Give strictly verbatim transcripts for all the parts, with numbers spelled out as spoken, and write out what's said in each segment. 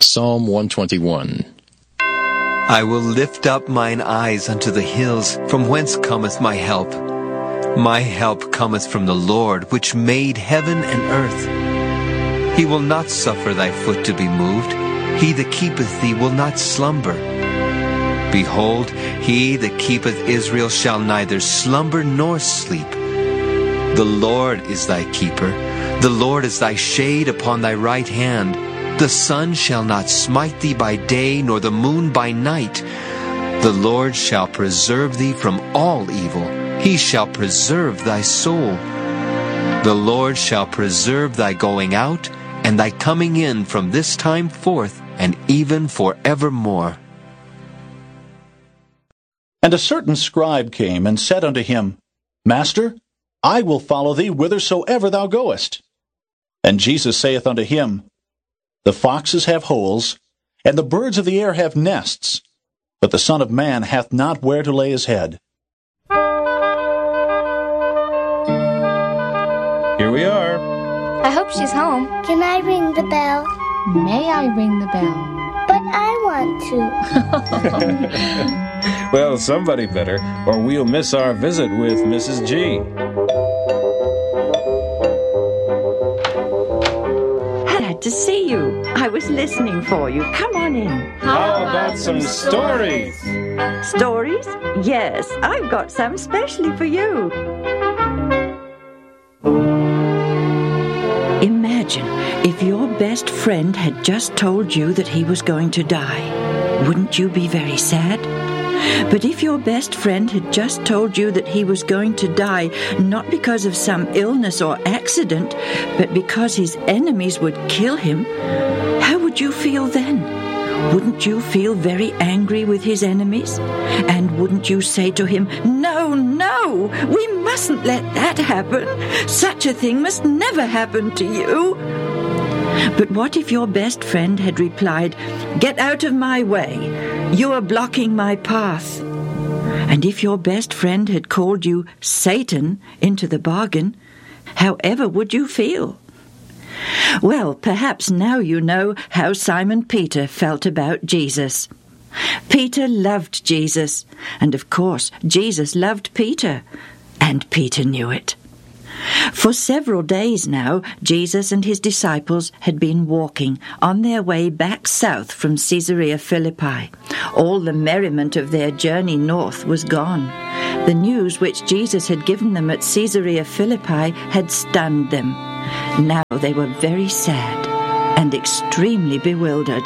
Psalm one twenty-one. I will lift up mine eyes unto the hills, from whence cometh my help. My help cometh from the Lord, which made heaven and earth. He will not suffer thy foot to be moved. He that keepeth thee will not slumber. Behold, he that keepeth Israel shall neither slumber nor sleep. The Lord is thy keeper. The Lord is thy shade upon thy right hand. The sun shall not smite thee by day, nor the moon by night. The Lord shall preserve thee from all evil. He shall preserve thy soul. The Lord shall preserve thy going out, and thy coming in from this time forth, and even forevermore. And a certain scribe came and said unto him, Master, I will follow thee whithersoever thou goest. And Jesus saith unto him, The foxes have holes, and the birds of the air have nests, but the Son of Man hath not where to lay his head. Here we are. I hope she's home. Can I ring the bell? May I ring the bell? But I want to. Well, somebody better, or we'll miss our visit with Missus G. Glad to see you. I was listening for you. Come on in. How about some stories? Stories? Yes, I've got some specially for you. Imagine if your best friend had just told you that he was going to die. Wouldn't you be very sad? But if your best friend had just told you that he was going to die, not because of some illness or accident, but because his enemies would kill him, how would you feel then? Wouldn't you feel very angry with his enemies? And wouldn't you say to him, No, no, we mustn't let that happen. Such a thing must never happen to you. But what if your best friend had replied, Get out of my way. You are blocking my path. And if your best friend had called you Satan into the bargain, however would you feel? Well, perhaps now you know how Simon Peter felt about Jesus. Peter loved Jesus, and of course Jesus loved Peter, and Peter knew it. For several days now, Jesus and his disciples had been walking on their way back south from Caesarea Philippi. All the merriment of their journey north was gone. The news which Jesus had given them at Caesarea Philippi had stunned them. Now they were very sad and extremely bewildered.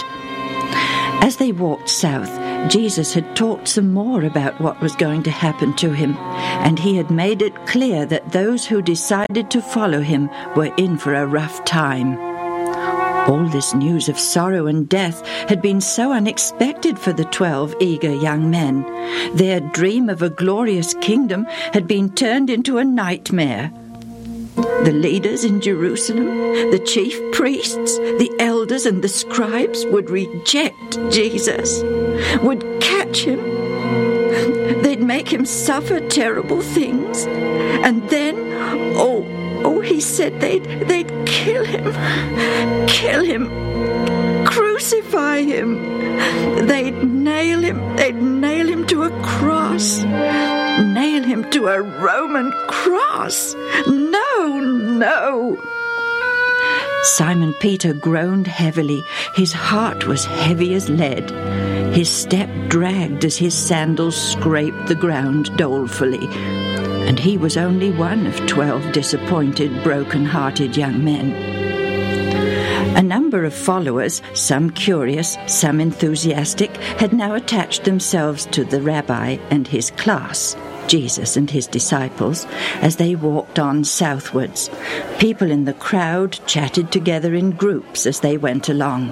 As they walked south, Jesus had talked some more about what was going to happen to him, and he had made it clear that those who decided to follow him were in for a rough time. All this news of sorrow and death had been so unexpected for the twelve eager young men. Their dream of a glorious kingdom had been turned into a nightmare. The leaders in Jerusalem, the chief priests, the elders and the scribes would reject Jesus, would catch him. They'd make him suffer terrible things. And then, oh, oh, he said they'd, they'd kill him, kill him, crucify him. They'd nail him, they'd nail him to a cross. Nail him to a Roman cross. No, no. Simon Peter groaned heavily. His heart was heavy as lead. His step dragged as his sandals scraped the ground dolefully. And he was only one of twelve disappointed, broken-hearted young men. A number of followers, some curious, some enthusiastic, had now attached themselves to the rabbi and his class, Jesus and his disciples, as they walked on southwards. People in the crowd chatted together in groups as they went along.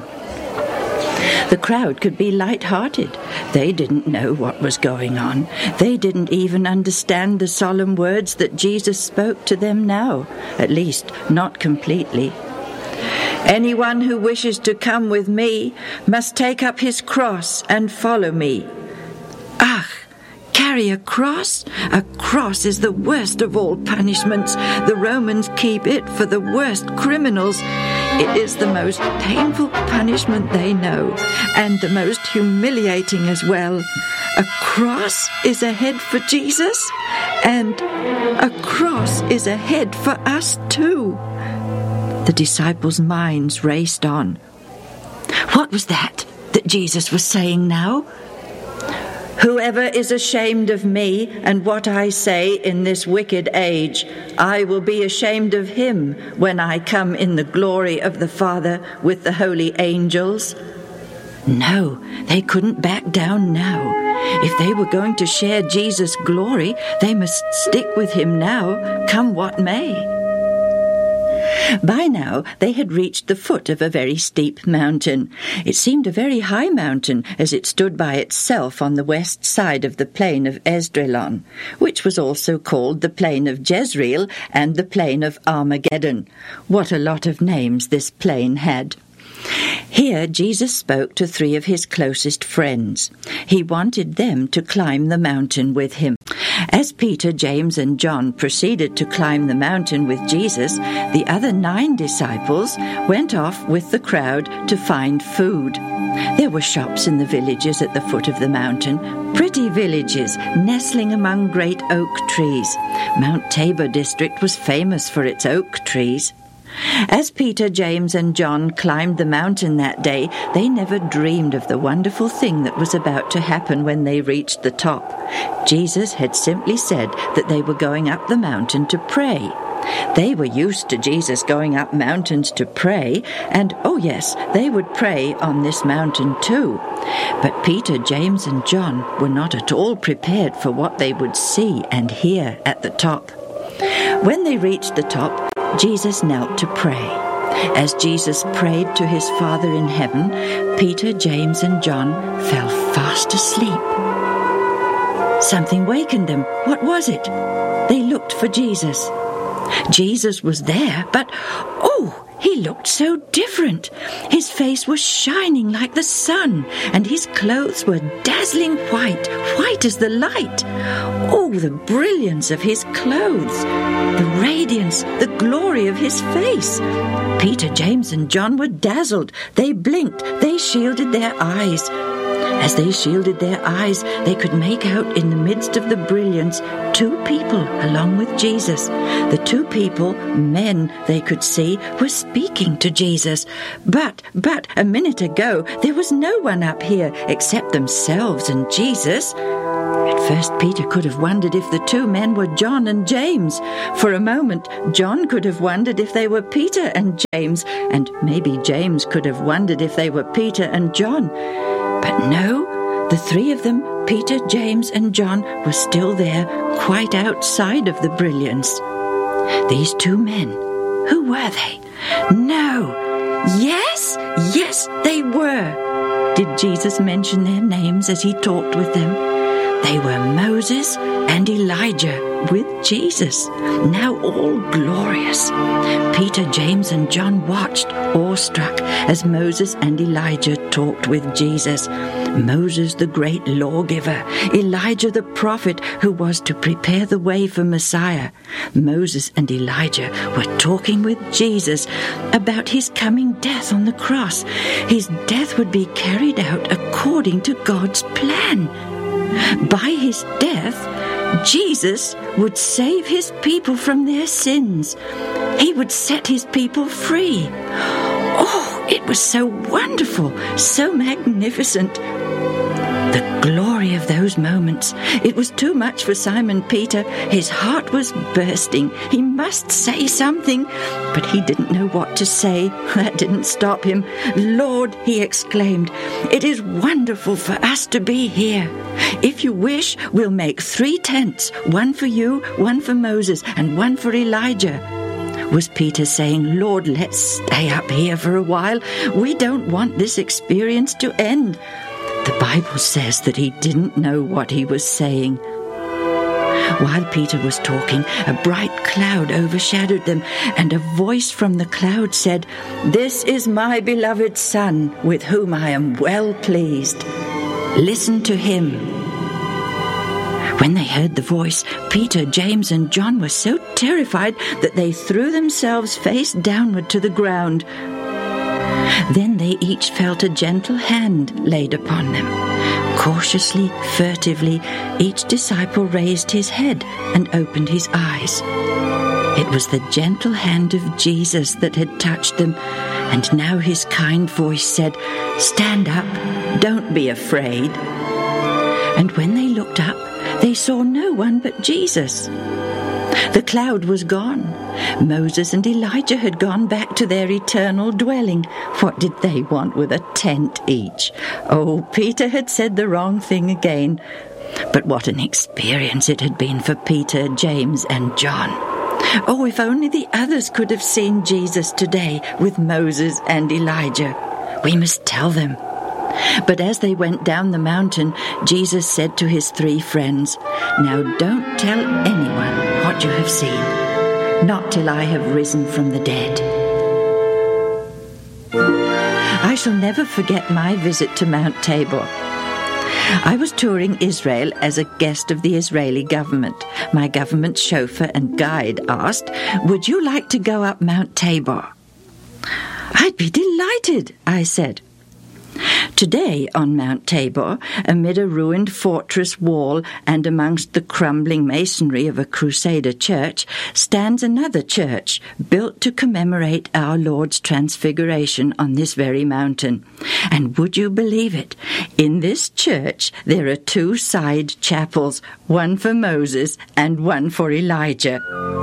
The crowd could be light-hearted. They didn't know what was going on. They didn't even understand the solemn words that Jesus spoke to them now, at least not completely. Anyone who wishes to come with me must take up his cross and follow me. Ach, carry a cross? A cross is the worst of all punishments. The Romans keep it for the worst criminals. It is the most painful punishment they know, and the most humiliating as well. A cross is a head for Jesus, and a cross is a head for us too. The disciples' minds raced on. What was that that Jesus was saying now? Whoever is ashamed of me and what I say in this wicked age, I will be ashamed of him when I come in the glory of the Father with the holy angels. No, they couldn't back down now. If they were going to share Jesus' glory, they must stick with him now, come what may. By now, they had reached the foot of a very steep mountain. It seemed a very high mountain as it stood by itself on the west side of the plain of Esdraelon, which was also called the plain of Jezreel and the plain of Armageddon. What a lot of names this plain had. Here Jesus spoke to three of his closest friends. He wanted them to climb the mountain with him. As Peter, James, and John proceeded to climb the mountain with Jesus, the other nine disciples went off with the crowd to find food. There were shops in the villages at the foot of the mountain, pretty villages nestling among great oak trees. Mount Tabor district was famous for its oak trees. As Peter, James, and John climbed the mountain that day, they never dreamed of the wonderful thing that was about to happen when they reached the top. Jesus had simply said that they were going up the mountain to pray. They were used to Jesus going up mountains to pray, and, oh yes, they would pray on this mountain too. But Peter, James, and John were not at all prepared for what they would see and hear at the top. When they reached the top, Jesus knelt to pray. As Jesus prayed to his Father in heaven, Peter, James, and John fell fast asleep. Something wakened them. What was it? They looked for Jesus. Jesus was there, but, oh, he looked so different. His face was shining like the sun, and his clothes were dazzling white, white as the light. Oh, the brilliance of his clothes, the radiance, the glory of his face. Peter, James, and John were dazzled. They blinked. They shielded their eyes. As they shielded their eyes, they could make out in the midst of the brilliance two people along with Jesus. The two people, men they could see, were speaking to Jesus. But, but, a minute ago, there was no one up here except themselves and Jesus. At first, Peter could have wondered if the two men were John and James. For a moment, John could have wondered if they were Peter and James, and maybe James could have wondered if they were Peter and John. But no, the three of them, Peter, James, and John, were still there, quite outside of the brilliance. These two men, who were they? No, yes, yes, they were. Did Jesus mention their names as he talked with them? They were Moses and Elijah with Jesus, now all glorious. Peter, James, and John watched, awestruck, as Moses and Elijah talked with Jesus. Moses, the great lawgiver, Elijah, the prophet who was to prepare the way for Messiah. Moses and Elijah were talking with Jesus about his coming death on the cross. His death would be carried out according to God's plan. By his death, Jesus would save his people from their sins. He would set his people free. Oh, it was so wonderful, so magnificent. The glory of those moments. It was too much for Simon Peter. His heart was bursting. He must say something, but he didn't know what to say. That didn't stop him. Lord, he exclaimed, it is wonderful for us to be here. If you wish, we'll make three tents, one for you, one for Moses, and one for Elijah. Was Peter saying, Lord, let's stay up here for a while. We don't want this experience to end. The Bible says that he didn't know what he was saying. While Peter was talking, a bright cloud overshadowed them, and a voice from the cloud said, This is my beloved Son, with whom I am well pleased. Listen to him. When they heard the voice, Peter, James, and John were so terrified that they threw themselves face downward to the ground. Then they each felt a gentle hand laid upon them. Cautiously, furtively, each disciple raised his head and opened his eyes. It was the gentle hand of Jesus that had touched them, and now his kind voice said, "Stand up, don't be afraid." And when they looked up, they saw no one but Jesus. The cloud was gone. Moses and Elijah had gone back to their eternal dwelling. What did they want with a tent each? Oh, Peter had said the wrong thing again. But what an experience it had been for Peter, James, and John. Oh, if only the others could have seen Jesus today with Moses and Elijah. We must tell them. But as they went down the mountain, Jesus said to his three friends, "Now don't tell anyone what you have seen, not till I have risen from the dead." I shall never forget my visit to Mount Tabor. I was touring Israel as a guest of the Israeli government. My government chauffeur and guide asked, "Would you like to go up Mount Tabor?" "I'd be delighted," I said. Today on Mount Tabor, amid a ruined fortress wall and amongst the crumbling masonry of a Crusader church, stands another church built to commemorate our Lord's transfiguration on this very mountain. And would you believe it? In this church there are two side chapels, one for Moses and one for Elijah.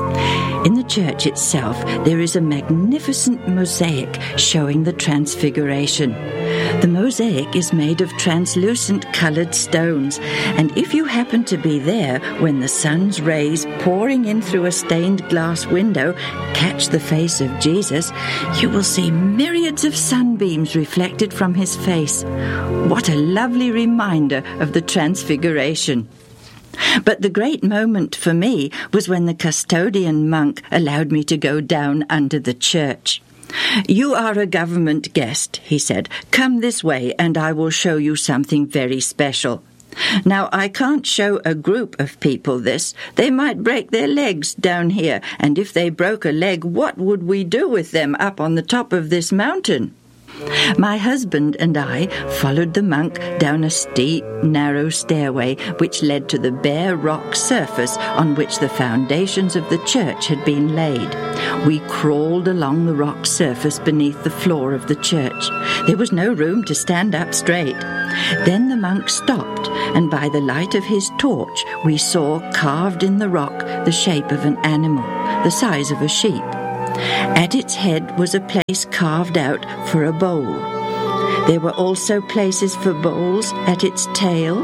In the church itself there is a magnificent mosaic showing the transfiguration. The mosaic is made of translucent coloured stones, and if you happen to be there when the sun's rays pouring in through a stained glass window catch the face of Jesus, you will see myriads of sunbeams reflected from his face. What a lovely reminder of the transfiguration. But the great moment for me was when the custodian monk allowed me to go down under the church. "You are a government guest," he said. "Come this way and I will show you something very special." Now, I can't show a group of people this. They might break their legs down here, and if they broke a leg, what would we do with them up on the top of this mountain? My husband and I followed the monk down a steep, narrow stairway which led to the bare rock surface on which the foundations of the church had been laid. We crawled along the rock surface beneath the floor of the church. There was no room to stand up straight. Then the monk stopped, and by the light of his torch we saw carved in the rock the shape of an animal, the size of a sheep. At its head was a place carved out for a bowl. There were also places for bowls at its tail,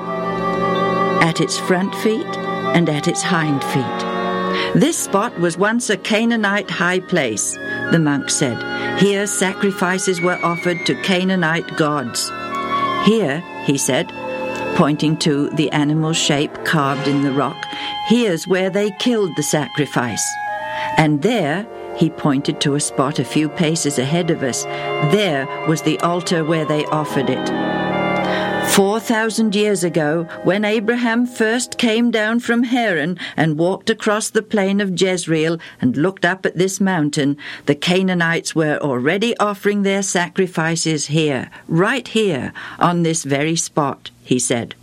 at its front feet, and at its hind feet. "This spot was once a Canaanite high place," the monk said. "Here sacrifices were offered to Canaanite gods. Here," he said, pointing to the animal shape carved in the rock, "here's where they killed the sacrifice. And there," he pointed to a spot a few paces ahead of us, "there was the altar where they offered it. Four thousand years ago, when Abraham first came down from Haran and walked across the plain of Jezreel and looked up at this mountain, the Canaanites were already offering their sacrifices here, right here, on this very spot," he said.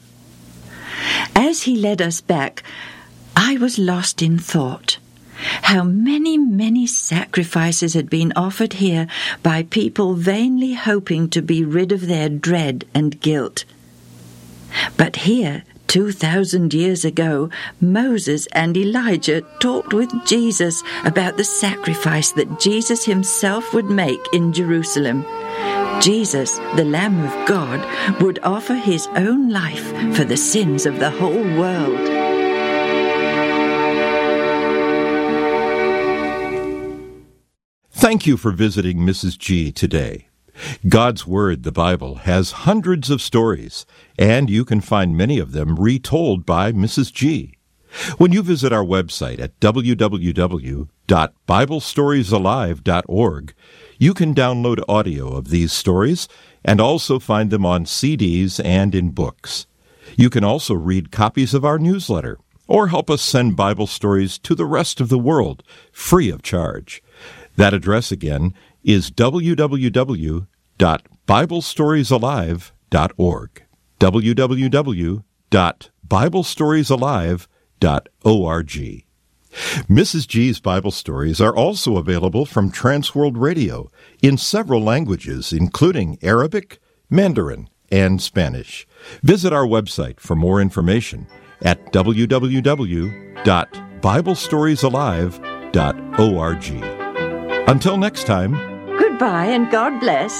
As he led us back, I was lost in thought. How many, many sacrifices had been offered here by people vainly hoping to be rid of their dread and guilt. But here, two thousand years ago, Moses and Elijah talked with Jesus about the sacrifice that Jesus himself would make in Jerusalem. Jesus, the Lamb of God, would offer his own life for the sins of the whole world. Thank you for visiting Missus G today. God's Word, the Bible, has hundreds of stories, and you can find many of them retold by Missus G. When you visit our website at w w w dot bible stories alive dot org, you can download audio of these stories and also find them on C Ds and in books. You can also read copies of our newsletter or help us send Bible stories to the rest of the world free of charge. That address again is w w w dot bible stories alive dot org. w w w dot bible stories alive dot org. Missus G's Bible stories are also available from Transworld Radio in several languages, including Arabic, Mandarin, and Spanish. Visit our website for more information at w w w dot bible stories alive dot org. Until next time, Goodbye and God bless.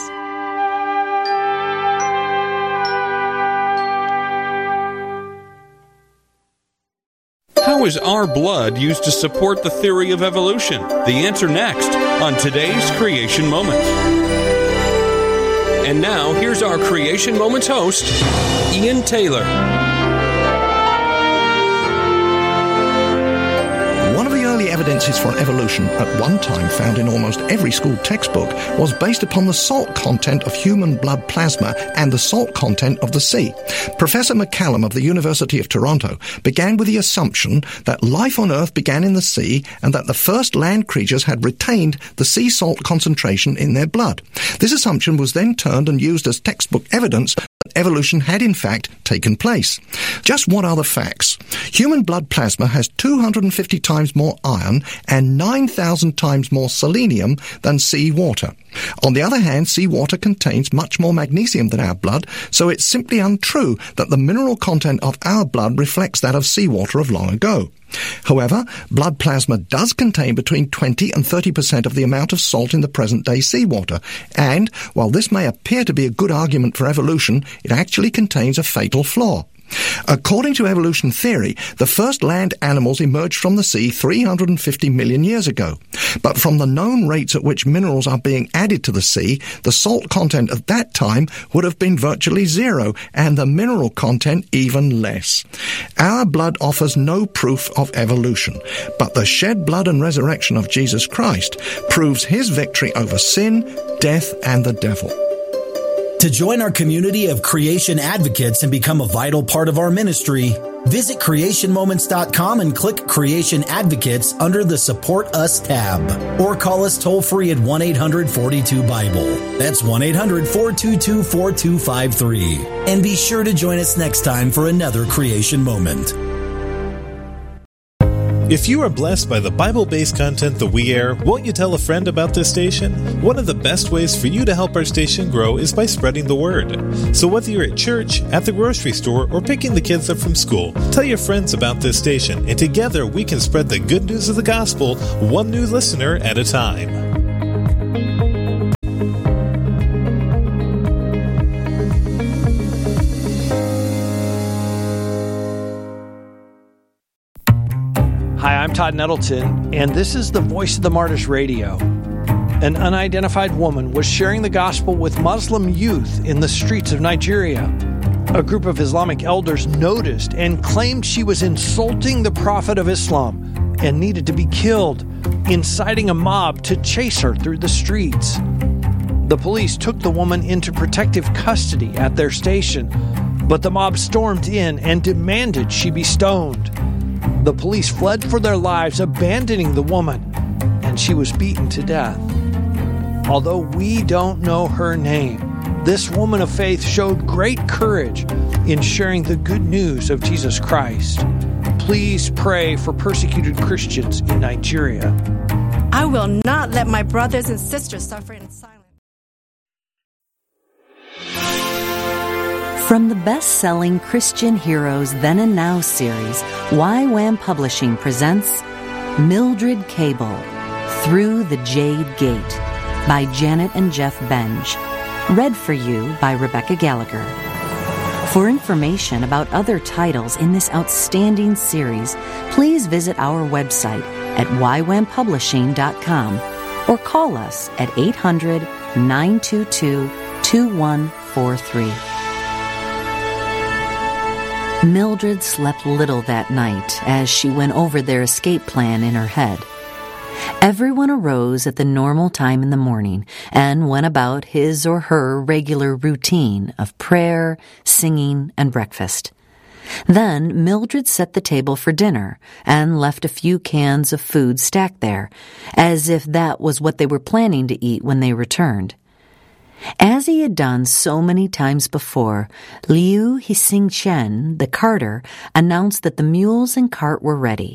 How is our blood used to support the theory of evolution? The answer next on today's Creation Moment. And now, here's our Creation Moments host, Ian Taylor. One of the early evidences for evolution, at one time found in almost every school textbook, was based upon the salt content of human blood plasma and the salt content of the sea. Professor McCallum of the University of Toronto began with the assumption that life on Earth began in the sea and that the first land creatures had retained the sea salt concentration in their blood. This assumption was then turned and used as textbook evidence that evolution had in fact taken place. Just what are the facts? Human blood plasma has two hundred fifty times more iron and nine thousand times more selenium than sea water. On the other hand, sea water contains much more magnesium than our blood, so it's simply untrue that the mineral content of our blood reflects that of seawater of long ago. However, blood plasma does contain between twenty and thirty percent of the amount of salt in the present-day seawater, and while this may appear to be a good argument for evolution, it actually contains a fatal flaw. According to evolution theory, the first land animals emerged from the sea three hundred fifty million years ago. But from the known rates at which minerals are being added to the sea, the salt content at that time would have been virtually zero, and the mineral content even less. Our blood offers no proof of evolution, but the shed blood and resurrection of Jesus Christ proves his victory over sin, death, and the devil. To join our community of creation advocates and become a vital part of our ministry, visit creation moments dot com and click Creation Advocates under the Support Us tab. Or call us toll-free at one eight hundred forty-two Bible. That's one eight hundred four two two four two five three. And be sure to join us next time for another Creation Moment. If you are blessed by the Bible-based content that we air, won't you tell a friend about this station? One of the best ways for you to help our station grow is by spreading the word. So whether you're at church, at the grocery store, or picking the kids up from school, tell your friends about this station, and together we can spread the good news of the gospel one new listener at a time. Hi, I'm Todd Nettleton, and this is the Voice of the Martyrs Radio. An unidentified woman was sharing the gospel with Muslim youth in the streets of Nigeria. A group of Islamic elders noticed and claimed she was insulting the Prophet of Islam and needed to be killed, inciting a mob to chase her through the streets. The police took the woman into protective custody at their station, but the mob stormed in and demanded she be stoned. The police fled for their lives, abandoning the woman, and she was beaten to death. Although we don't know her name, this woman of faith showed great courage in sharing the good news of Jesus Christ. Please pray for persecuted Christians in Nigeria. I will not let my brothers and sisters suffer in silence. From the best-selling Christian Heroes Then and Now series, Y WAM Publishing presents Mildred Cable, Through the Jade Gate, by Janet and Jeff Benge. Read for you by Rebecca Gallagher. For information about other titles in this outstanding series, please visit our website at y wam publishing dot com or call us at eight hundred, nine two two, two one four three. Mildred slept little that night as she went over their escape plan in her head. Everyone arose at the normal time in the morning and went about his or her regular routine of prayer, singing, and breakfast. Then Mildred set the table for dinner and left a few cans of food stacked there, as if that was what they were planning to eat when they returned. As he had done so many times before, Liu Hsing-chen, the carter, announced that the mules and cart were ready.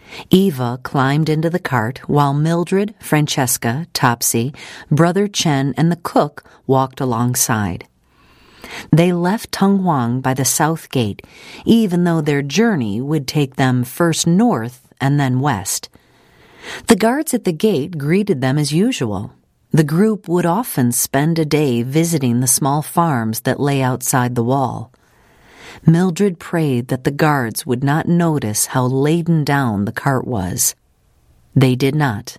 Eva climbed into the cart while Mildred, Francesca, Topsy, Brother Chen, and the cook walked alongside. They left Tonghuang by the south gate, even though their journey would take them first north and then west. The guards at the gate greeted them as usual. The group would often spend a day visiting the small farms that lay outside the wall. Mildred prayed that the guards would not notice how laden down the cart was. They did not.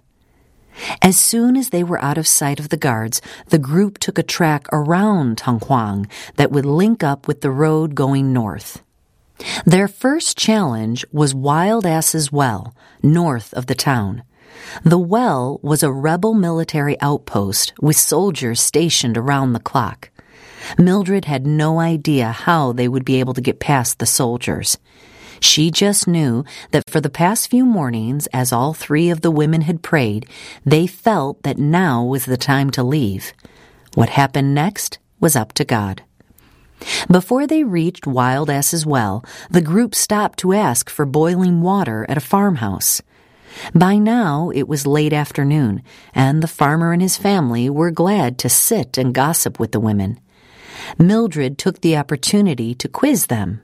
As soon as they were out of sight of the guards, the group took a track around Tonghuang that would link up with the road going north. Their first challenge was Wild Ass's Well, north of the town. The well was a rebel military outpost with soldiers stationed around the clock. Mildred had no idea how they would be able to get past the soldiers. She just knew that for the past few mornings, as all three of the women had prayed, they felt that now was the time to leave. What happened next was up to God. Before they reached Wild Ass's Well, the group stopped to ask for boiling water at a farmhouse. By now, it was late afternoon, and the farmer and his family were glad to sit and gossip with the women. Mildred took the opportunity to quiz them.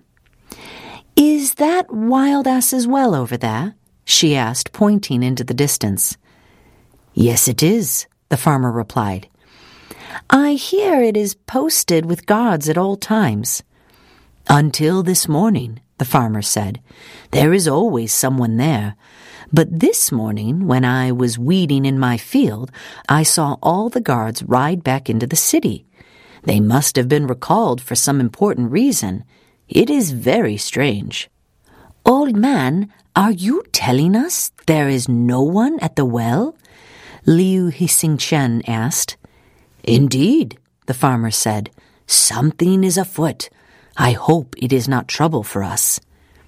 "Is that Wild Ass's Well over there?" she asked, pointing into the distance. "Yes, it is," the farmer replied. "I hear it is posted with guards at all times." "Until this morning," the farmer said. "There is always someone there. But this morning, when I was weeding in my field, I saw all the guards ride back into the city. They must have been recalled for some important reason. It is very strange." "Old man, are you telling us there is no one at the well?" Liu Hsing-chen asked. "Indeed," the farmer said. "Something is afoot. I hope it is not trouble for us."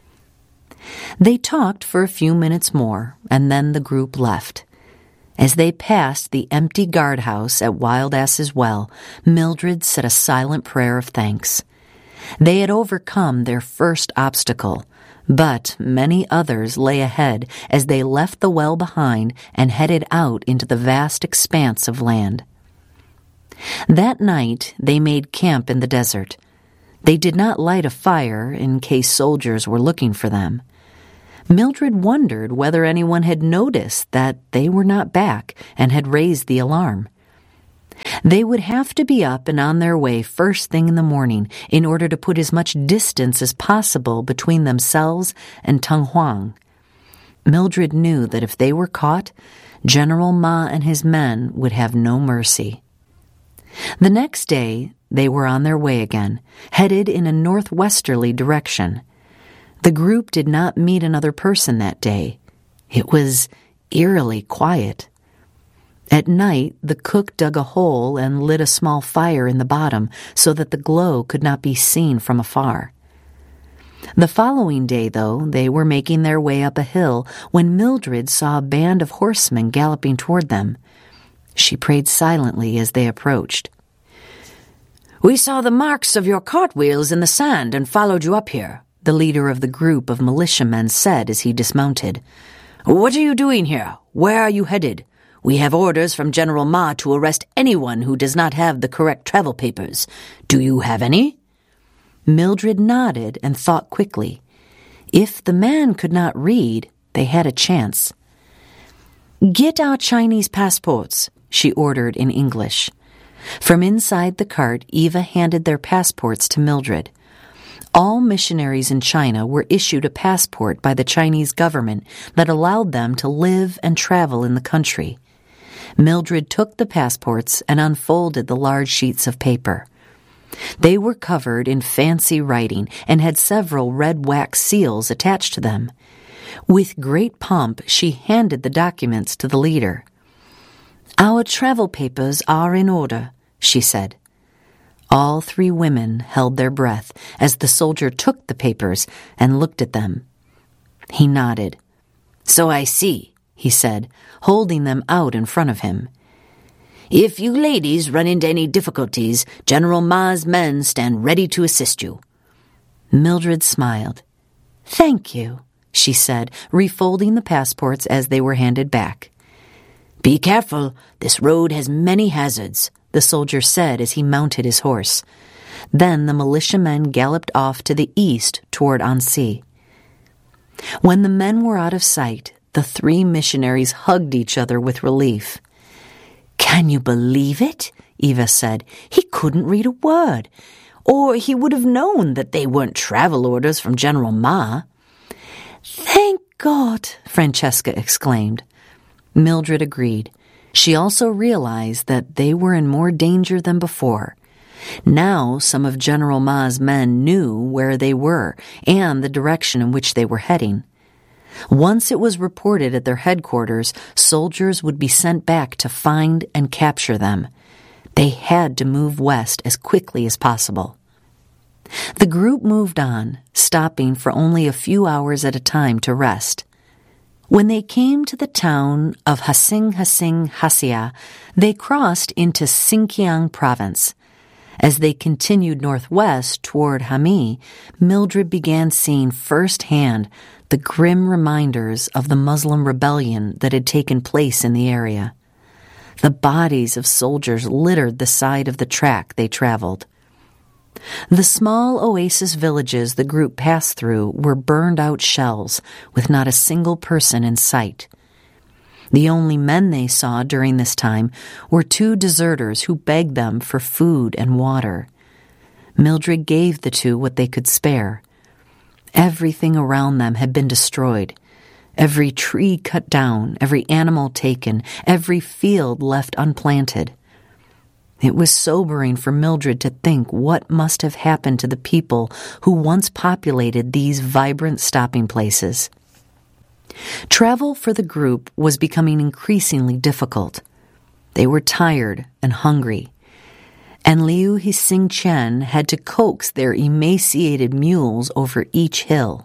They talked for a few minutes more, and then the group left. As they passed the empty guardhouse at Wild Ass's Well, Mildred said a silent prayer of thanks. They had overcome their first obstacle, but many others lay ahead as they left the well behind and headed out into the vast expanse of land. That night, they made camp in the desert. They did not light a fire in case soldiers were looking for them. Mildred wondered whether anyone had noticed that they were not back and had raised the alarm. They would have to be up and on their way first thing in the morning in order to put as much distance as possible between themselves and Tonghuang. Mildred knew that if they were caught, General Ma and his men would have no mercy. The next day, they were on their way again, headed in a northwesterly direction. The group did not meet another person that day. It was eerily quiet. At night, the cook dug a hole and lit a small fire in the bottom so that the glow could not be seen from afar. The following day, though, they were making their way up a hill when Mildred saw a band of horsemen galloping toward them. She prayed silently as they approached. "We saw the marks of your cartwheels in the sand and followed you up here," the leader of the group of militiamen said as he dismounted. "What are you doing here? Where are you headed? We have orders from General Ma to arrest anyone who does not have the correct travel papers. Do you have any?" Mildred nodded and thought quickly. If the man could not read, they had a chance. "Get our Chinese passports," she ordered in English. From inside the cart, Eva handed their passports to Mildred. All missionaries in China were issued a passport by the Chinese government that allowed them to live and travel in the country. Mildred took the passports and unfolded the large sheets of paper. They were covered in fancy writing and had several red wax seals attached to them. With great pomp, she handed the documents to the leader. "Our travel papers are in order," she said. All three women held their breath as the soldier took the papers and looked at them. He nodded. "So I see," he said, holding them out in front of him. "If you ladies run into any difficulties, General Ma's men stand ready to assist you." Mildred smiled. "Thank you," she said, refolding the passports as they were handed back. "Be careful. This road has many hazards," the soldier said as he mounted his horse. Then the militiamen galloped off to the east toward Annecy. When the men were out of sight, the three missionaries hugged each other with relief. "Can you believe it?" Eva said. "He couldn't read a word, or he would have known that they weren't travel orders from General Ma." "Thank God," Francesca exclaimed. Mildred agreed. She also realized that they were in more danger than before. Now some of General Ma's men knew where they were and the direction in which they were heading. Once it was reported at their headquarters, soldiers would be sent back to find and capture them. They had to move west as quickly as possible. The group moved on, stopping for only a few hours at a time to rest. When they came to the town of Hasing Hasing Hasia, they crossed into Xinjiang province. As they continued northwest toward Hami, Mildred began seeing firsthand the grim reminders of the Muslim rebellion that had taken place in the area. The bodies of soldiers littered the side of the track they traveled. The small oasis villages the group passed through were burned-out shells with not a single person in sight. The only men they saw during this time were two deserters who begged them for food and water. Mildred gave the two what they could spare. Everything around them had been destroyed. Every tree cut down, every animal taken, every field left unplanted. It was sobering for Mildred to think what must have happened to the people who once populated these vibrant stopping places. Travel for the group was becoming increasingly difficult. They were tired and hungry, and Liu Hising Chen had to coax their emaciated mules over each hill.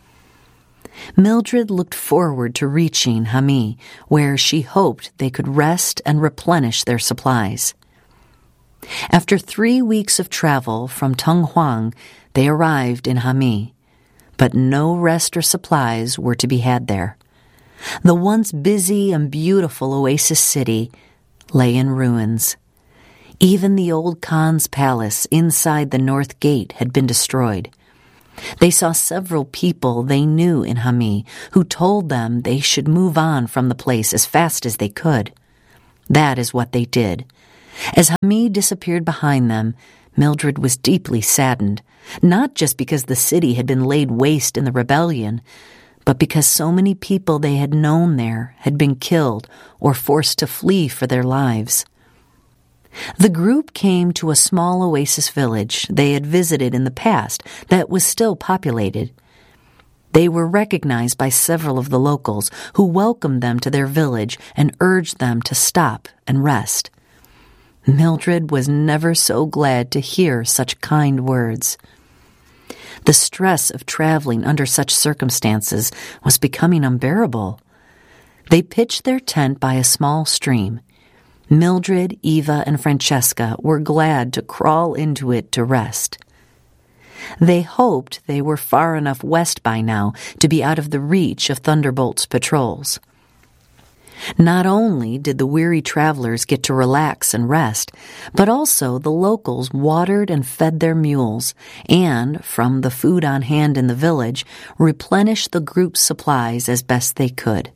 Mildred looked forward to reaching Hami, where she hoped they could rest and replenish their supplies. After three weeks of travel from Tonghuang, they arrived in Hami, but no rest or supplies were to be had there. The once busy and beautiful oasis city lay in ruins. Even the old Khan's palace inside the north gate had been destroyed. They saw several people they knew in Hami who told them they should move on from the place as fast as they could. That is what they did. As Hami disappeared behind them, Mildred was deeply saddened, not just because the city had been laid waste in the rebellion, but because so many people they had known there had been killed or forced to flee for their lives. The group came to a small oasis village they had visited in the past that was still populated. They were recognized by several of the locals who welcomed them to their village and urged them to stop and rest. Mildred was never so glad to hear such kind words. The stress of traveling under such circumstances was becoming unbearable. They pitched their tent by a small stream. Mildred, Eva, and Francesca were glad to crawl into it to rest. They hoped they were far enough west by now to be out of the reach of Thunderbolt's patrols. Not only did the weary travelers get to relax and rest, but also the locals watered and fed their mules and, from the food on hand in the village, replenished the group's supplies as best they could.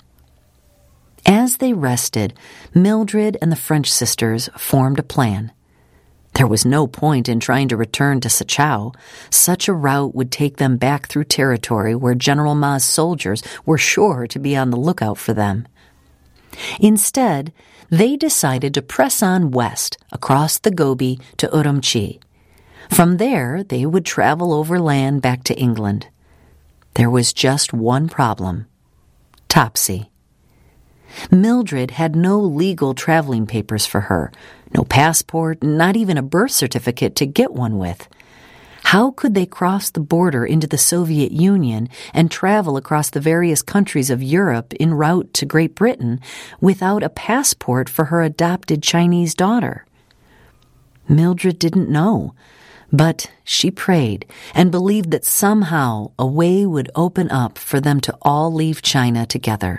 As they rested, Mildred and the French sisters formed a plan. There was no point in trying to return to Sachau. Such a route would take them back through territory where General Ma's soldiers were sure to be on the lookout for them. Instead, they decided to press on west across the Gobi to Urumqi. From there, they would travel overland back to England. There was just one problem: Topsy. Mildred had no legal traveling papers for her, No passport, not even a birth certificate to get one with. How could they cross the border into the Soviet Union and travel across the various countries of Europe en route to Great Britain without a passport for her adopted Chinese daughter? Mildred didn't know, but she prayed and believed that somehow a way would open up for them to all leave China together.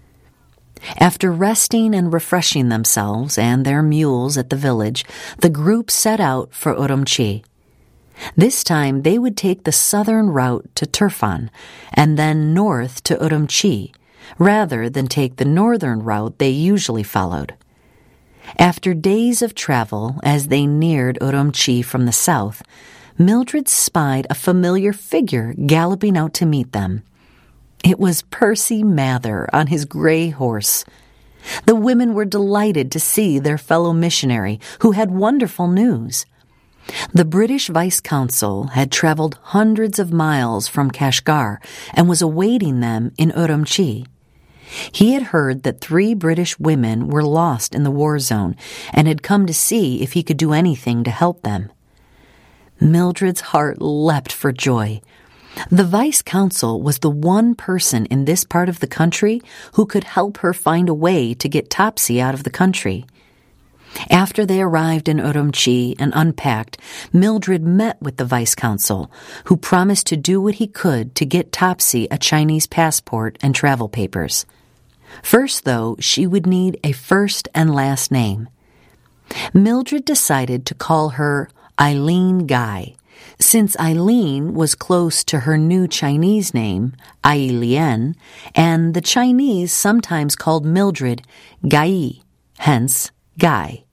After resting and refreshing themselves and their mules at the village, the group set out for Urumqi. This time they would take the southern route to Turfan and then north to Urumqi, rather than take the northern route they usually followed. After days of travel, as they neared Urumqi from the south, Mildred spied a familiar figure galloping out to meet them. It was Percy Mather on his gray horse. The women were delighted to see their fellow missionary, who had wonderful news. The British vice-consul had traveled hundreds of miles from Kashgar and was awaiting them in Urumqi. He had heard that three British women were lost in the war zone and had come to see if he could do anything to help them. Mildred's heart leapt for joy. The vice-consul was the one person in this part of the country who could help her find a way to get Topsy out of the country. After they arrived in Urumqi and unpacked, Mildred met with the vice-consul, who promised to do what he could to get Topsy a Chinese passport and travel papers. First, though, she would need a first and last name. Mildred decided to call her Eileen Guy, since Eileen was close to her new Chinese name, Ai Lian, and the Chinese sometimes called Mildred Gai, hence Guy.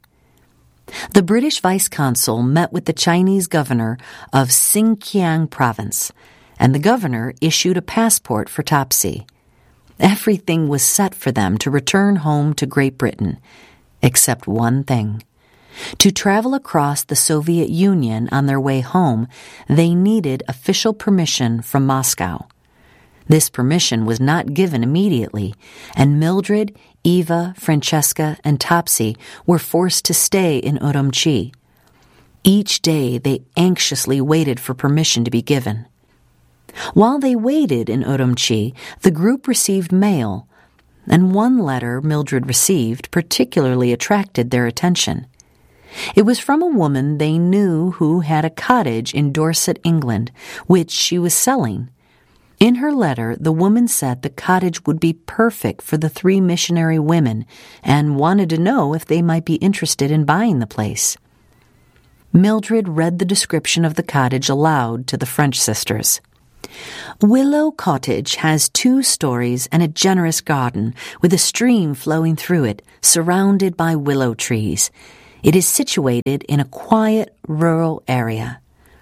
The British vice-consul met with the Chinese governor of Xinjiang province, and the governor issued a passport for Topsy. Everything was set for them to return home to Great Britain, except one thing. To travel across the Soviet Union on their way home, they needed official permission from Moscow. This permission was not given immediately, and Mildred, Eva, Francesca, and Topsy were forced to stay in Urumqi. Each day they anxiously waited for permission to be given. While they waited in Urumqi, the group received mail, and one letter Mildred received particularly attracted their attention. It was from a woman they knew who had a cottage in Dorset, England, which she was selling. In her letter, the woman said the cottage would be perfect for the three missionary women and wanted to know if they might be interested in buying the place. Mildred read the description of the cottage aloud to the French sisters. Willow Cottage has two stories and a generous garden with a stream flowing through it, surrounded by willow trees. It is situated in a quiet, rural area.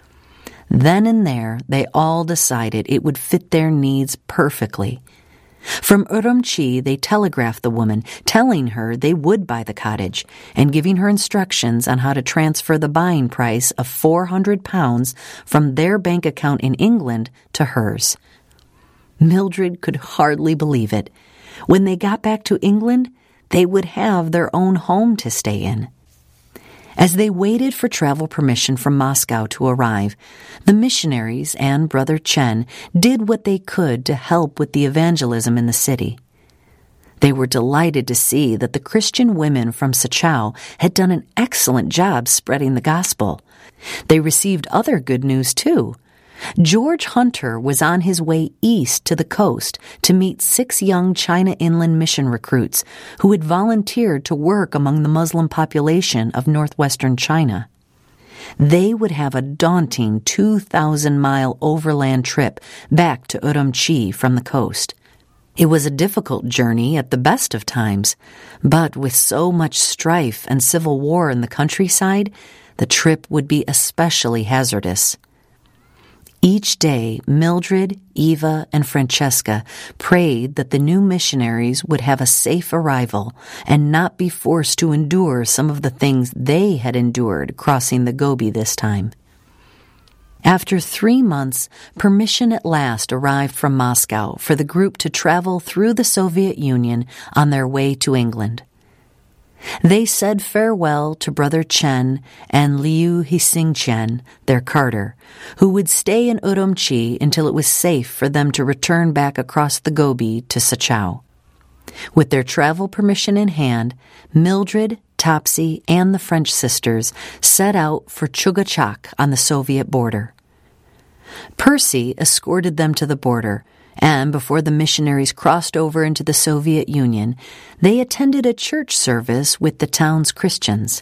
Then and there, they all decided it would fit their needs perfectly. From Urumqi, they telegraphed the woman, telling her they would buy the cottage and giving her instructions on how to transfer the buying price of four hundred pounds from their bank account in England to hers. Mildred could hardly believe it. When they got back to England, they would have their own home to stay in. As they waited for travel permission from Moscow to arrive, the missionaries and Brother Chen did what they could to help with the evangelism in the city. They were delighted to see that the Christian women from Sachau had done an excellent job spreading the gospel. They received other good news, too. George Hunter was on his way east to the coast to meet six young China Inland Mission recruits who had volunteered to work among the Muslim population of northwestern China. They would have a daunting two thousand mile overland trip back to Urumqi from the coast. It was a difficult journey at the best of times, but with so much strife and civil war in the countryside, the trip would be especially hazardous. Each day, Mildred, Eva, and Francesca prayed that the new missionaries would have a safe arrival and not be forced to endure some of the things they had endured crossing the Gobi this time. After three months, permission at last arrived from Moscow for the group to travel through the Soviet Union on their way to England. They said farewell to Brother Chen and Liu Hsing Chen, their carter, who would stay in Urumqi until it was safe for them to return back across the Gobi to Sachau. With their travel permission in hand, Mildred, Topsy, and the French sisters set out for Chugachak on the Soviet border. Percy escorted them to the border, and before the missionaries crossed over into the Soviet Union, they attended a church service with the town's Christians.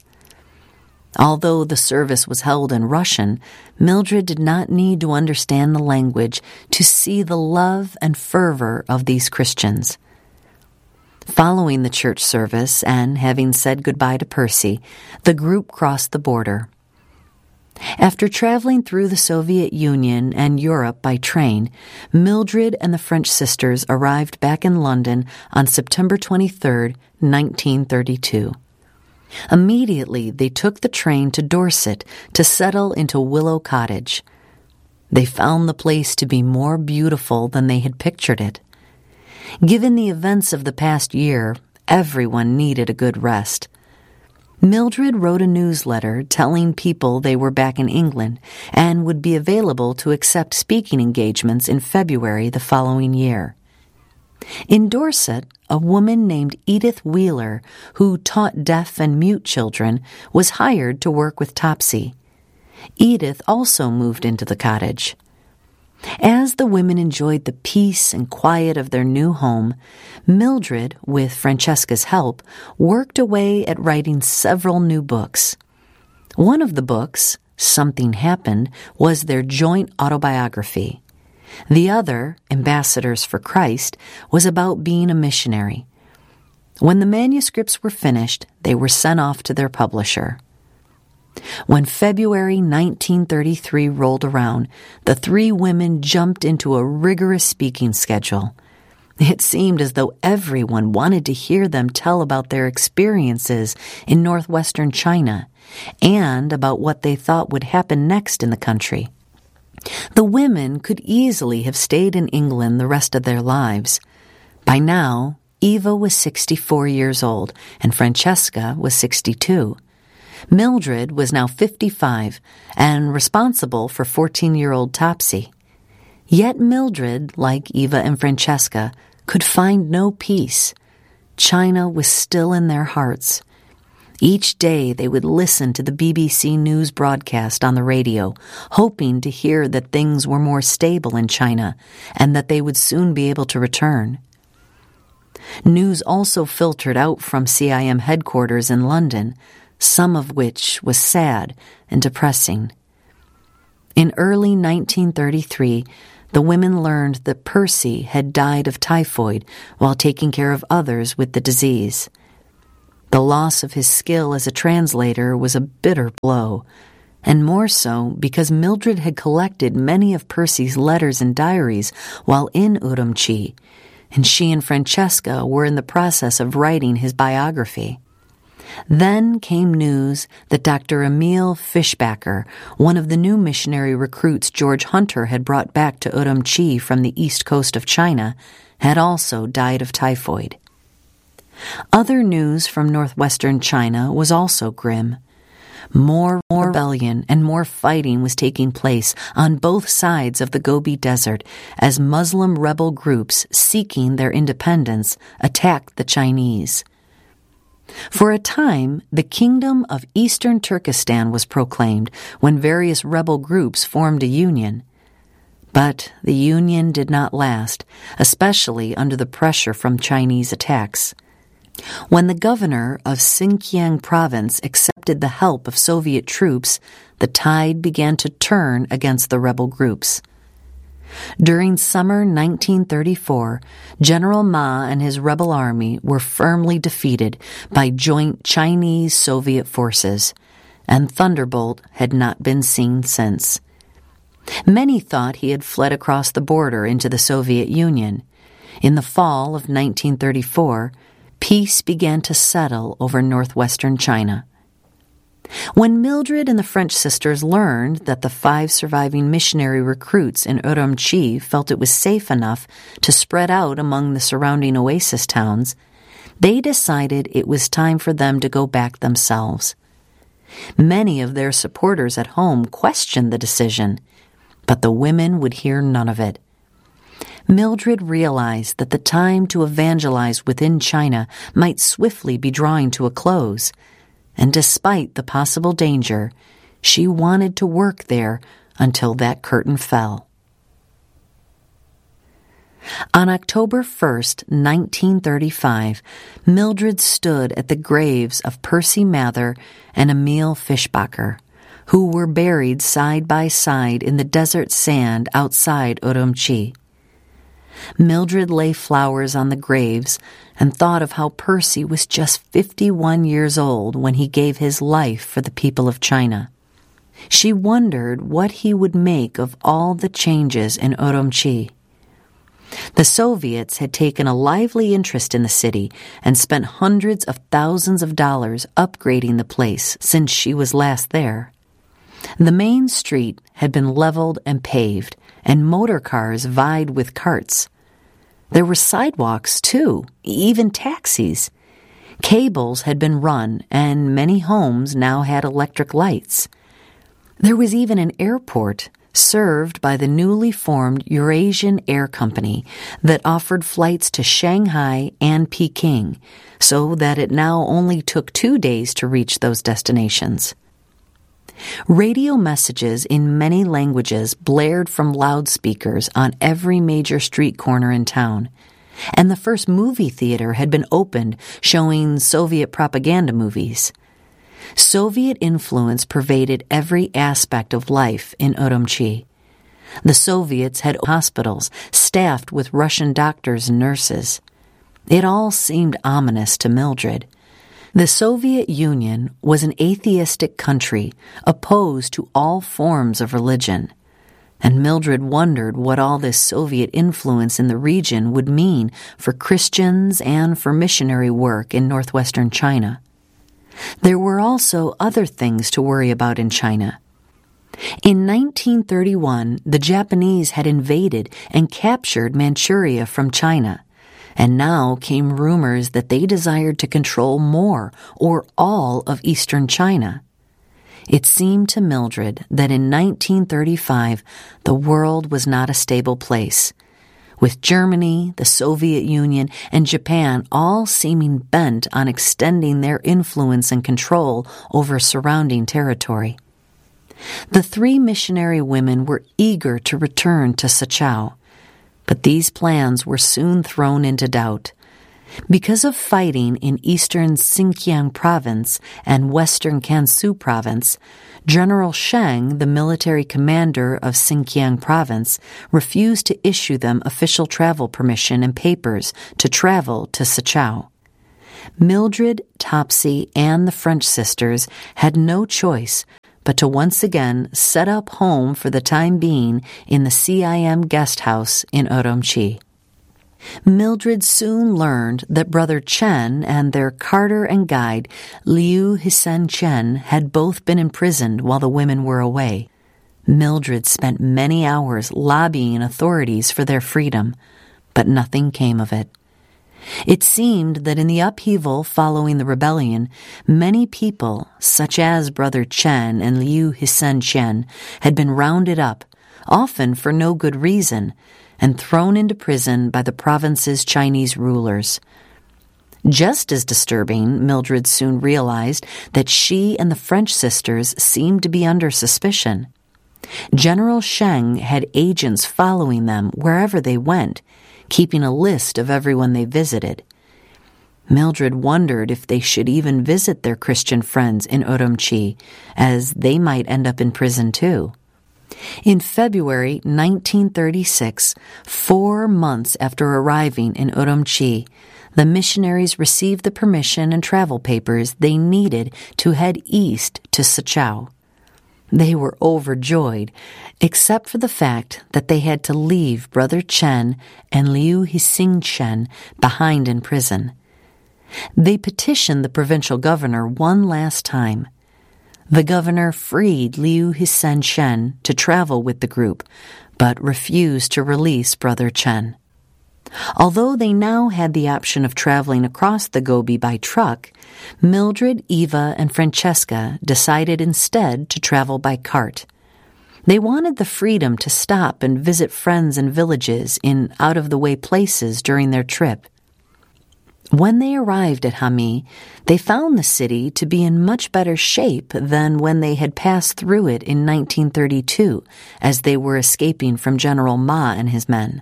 Although the service was held in Russian, Mildred did not need to understand the language to see the love and fervor of these Christians. Following the church service and having said goodbye to Percy, the group crossed the border. After traveling through the Soviet Union and Europe by train, Mildred and the French sisters arrived back in London on September twenty-third, nineteen thirty-two. Immediately, they took the train to Dorset to settle into Willow Cottage. They found the place to be more beautiful than they had pictured it. Given the events of the past year, everyone needed a good rest. Mildred wrote a newsletter telling people they were back in England and would be available to accept speaking engagements in February the following year. In Dorset, a woman named Edith Wheeler, who taught deaf and mute children, was hired to work with Topsy. Edith also moved into the cottage. As the women enjoyed the peace and quiet of their new home, Mildred, with Francesca's help, worked away at writing several new books. One of the books, Something Happened, was their joint autobiography. The other, Ambassadors for Christ, was about being a missionary. When the manuscripts were finished, they were sent off to their publisher. When February nineteen thirty-three rolled around, the three women jumped into a rigorous speaking schedule. It seemed as though everyone wanted to hear them tell about their experiences in northwestern China and about what they thought would happen next in the country. The women could easily have stayed in England the rest of their lives. By now, Eva was sixty-four years old and Francesca was sixty-two. Mildred was now fifty-five and responsible for fourteen-year-old Topsy. Yet Mildred, like Eva and Francesca, could find no peace. China was still in their hearts. Each day they would listen to the B B C News broadcast on the radio, hoping to hear that things were more stable in China and that they would soon be able to return. News also filtered out from C I M headquarters in London, some of which was sad and depressing. In early nineteen thirty-three, the women learned that Percy had died of typhoid while taking care of others with the disease. The loss of his skill as a translator was a bitter blow, and more so because Mildred had collected many of Percy's letters and diaries while in Urumqi, and she and Francesca were in the process of writing his biography. Then came news that Doctor Emil Fischbacher, one of the new missionary recruits George Hunter had brought back to Urumqi from the east coast of China, had also died of typhoid. Other news from northwestern China was also grim. More, more rebellion and more fighting was taking place on both sides of the Gobi Desert as Muslim rebel groups seeking their independence attacked the Chinese. For a time, the Kingdom of Eastern Turkestan was proclaimed when various rebel groups formed a union. But the union did not last, especially under the pressure from Chinese attacks. When the governor of Xinjiang province accepted the help of Soviet troops, the tide began to turn against the rebel groups. During summer nineteen thirty-four, General Ma and his rebel army were firmly defeated by joint Chinese-Soviet forces, and Thunderbolt had not been seen since. Many thought he had fled across the border into the Soviet Union. In the fall of nineteen thirty-four, peace began to settle over northwestern China. When Mildred and the French sisters learned that the five surviving missionary recruits in Urumqi felt it was safe enough to spread out among the surrounding oasis towns, they decided it was time for them to go back themselves. Many of their supporters at home questioned the decision, but the women would hear none of it. Mildred realized that the time to evangelize within China might swiftly be drawing to a close, and despite the possible danger, she wanted to work there until that curtain fell. On October first, nineteen thirty-five, Mildred stood at the graves of Percy Mather and Emil Fischbacher, who were buried side by side in the desert sand outside Urumqi. Mildred lay flowers on the graves and thought of how Percy was just fifty-one years old when he gave his life for the people of China. She wondered what he would make of all the changes in Urumqi. The Soviets had taken a lively interest in the city and spent hundreds of thousands of dollars upgrading the place since she was last there. The main street had been leveled and paved, and motor cars vied with carts. There were sidewalks, too, even taxis. Cables had been run, and many homes now had electric lights. There was even an airport served by the newly formed Eurasian Air Company that offered flights to Shanghai and Peking, so that it now only took two days to reach those destinations. Radio messages in many languages blared from loudspeakers on every major street corner in town, and the first movie theater had been opened showing Soviet propaganda movies. Soviet influence pervaded every aspect of life in Urumqi. The Soviets had hospitals staffed with Russian doctors and nurses. It all seemed ominous to Mildred. The Soviet Union was an atheistic country opposed to all forms of religion, and Mildred wondered what all this Soviet influence in the region would mean for Christians and for missionary work in northwestern China. There were also other things to worry about in China. In nineteen thirty-one, the Japanese had invaded and captured Manchuria from China, and now came rumors that they desired to control more or all of eastern China. It seemed to Mildred that in nineteen thirty-five the world was not a stable place, with Germany, the Soviet Union, and Japan all seeming bent on extending their influence and control over surrounding territory. The three missionary women were eager to return to Sachau, but these plans were soon thrown into doubt. Because of fighting in eastern Xinjiang province and western Gansu province, General Sheng, the military commander of Xinjiang province, refused to issue them official travel permission and papers to travel to Sachau. Mildred, Topsy, and the French sisters had no choice but to once again set up home for the time being in the C I M guest house in Urumqi. Mildred soon learned that Brother Chen and their carter and guide, Liu Hisen Chen, had both been imprisoned while the women were away. Mildred spent many hours lobbying authorities for their freedom, but nothing came of it. It seemed that in the upheaval following the rebellion, many people, such as Brother Chen and Liu Hisen Chen, had been rounded up, often for no good reason, and thrown into prison by the province's Chinese rulers. Just as disturbing, Mildred soon realized that she and the French sisters seemed to be under suspicion. General Sheng had agents following them wherever they went, keeping a list of everyone they visited. Mildred wondered if they should even visit their Christian friends in Urumqi, as they might end up in prison too. In February nineteen thirty-six, four months after arriving in Urumqi, the missionaries received the permission and travel papers they needed to head east to Sachau. They were overjoyed, except for the fact that they had to leave Brother Chen and Liu Hisen Chen behind in prison. They petitioned the provincial governor one last time. The governor freed Liu Hisen Chen to travel with the group, but refused to release Brother Chen. Although they now had the option of traveling across the Gobi by truck, Mildred, Eva, and Francesca decided instead to travel by cart. They wanted the freedom to stop and visit friends and villages in out-of-the-way places during their trip. When they arrived at Hami, they found the city to be in much better shape than when they had passed through it in nineteen thirty-two, as they were escaping from General Ma and his men.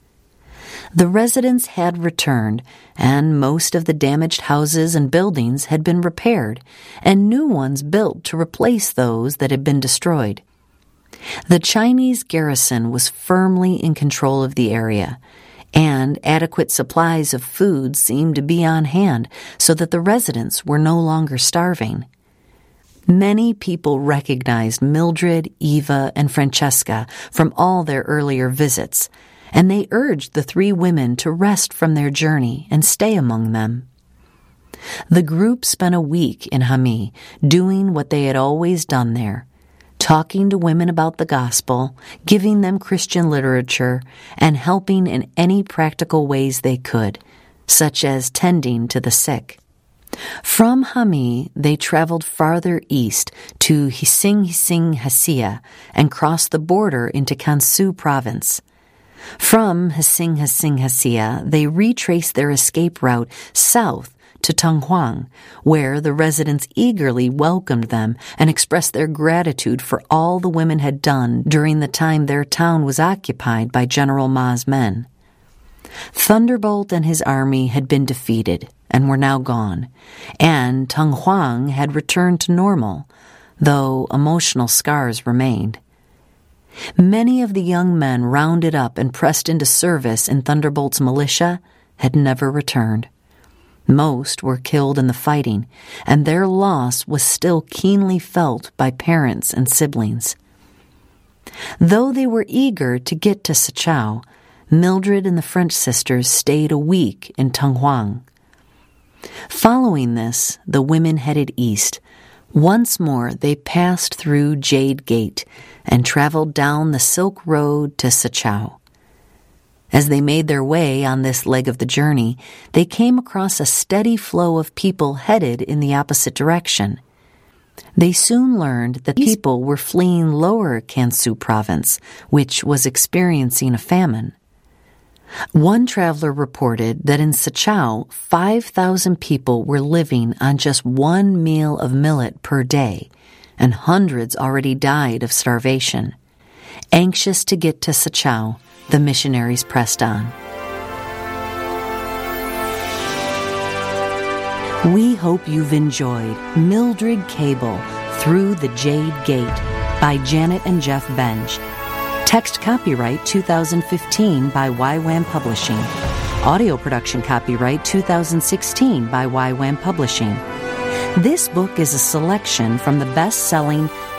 The residents had returned, and most of the damaged houses and buildings had been repaired, and new ones built to replace those that had been destroyed. The Chinese garrison was firmly in control of the area, and adequate supplies of food seemed to be on hand so that the residents were no longer starving. Many people recognized Mildred, Eva, and Francesca from all their earlier visits, and they urged the three women to rest from their journey and stay among them. The group spent a week in Hami, doing what they had always done there, talking to women about the gospel, giving them Christian literature, and helping in any practical ways they could, such as tending to the sick. From Hami, they traveled farther east to Hising Hising Hasia and crossed the border into Kansu province. From Hising Hising Hasia, they retraced their escape route south to Tonghuang, where the residents eagerly welcomed them and expressed their gratitude for all the women had done during the time their town was occupied by General Ma's men. Thunderbolt and his army had been defeated and were now gone, and Tonghuang had returned to normal, though emotional scars remained. Many of the young men rounded up and pressed into service in Thunderbolt's militia had never returned. Most were killed in the fighting, and their loss was still keenly felt by parents and siblings. Though they were eager to get to Sachau, Mildred and the French sisters stayed a week in Tonghuang. Following this, the women headed east. Once more they passed through Jade Gate and traveled down the Silk Road to Sachau. As they made their way on this leg of the journey, they came across a steady flow of people headed in the opposite direction. They soon learned that people were fleeing Lower Kansu province, which was experiencing a famine. One traveler reported that in Sachau, five thousand people were living on just one meal of millet per day, and hundreds already died of starvation. Anxious to get to Sachau, the missionaries pressed on. We hope you've enjoyed Mildred Cable Through the Jade Gate by Janet and Jeff Benj. Text copyright two thousand fifteen by Y WAM Publishing. Audio production copyright two thousand sixteen by Y WAM Publishing. This book is a selection from the best-selling